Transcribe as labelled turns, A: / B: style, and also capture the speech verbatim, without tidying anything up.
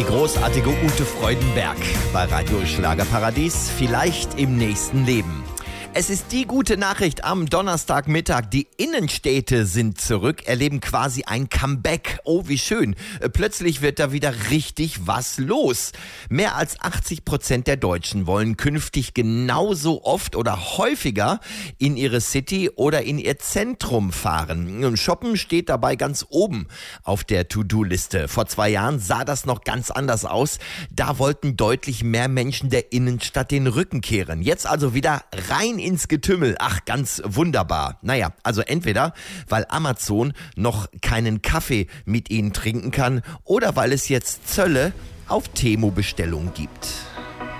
A: Die großartige Ute Freudenberg bei Radio Schlagerparadies, vielleicht im nächsten Leben. Es ist die gute Nachricht am Donnerstagmittag. Die Innenstädte sind zurück, erleben quasi ein Comeback. Oh, wie schön. Plötzlich wird da wieder richtig was los. Mehr als achtzig Prozent der Deutschen wollen künftig genauso oft oder häufiger in ihre City oder in ihr Zentrum fahren. Shoppen steht dabei ganz oben auf der To-Do-Liste. Vor zwei Jahren sah das noch ganz anders aus. Da wollten deutlich mehr Menschen der Innenstadt den Rücken kehren. Jetzt also wieder rein ins Getümmel. Ach, ganz wunderbar. Naja, also entweder, weil Amazon noch keinen Kaffee mit ihnen trinken kann oder weil es jetzt Zölle auf Temu-Bestellung gibt.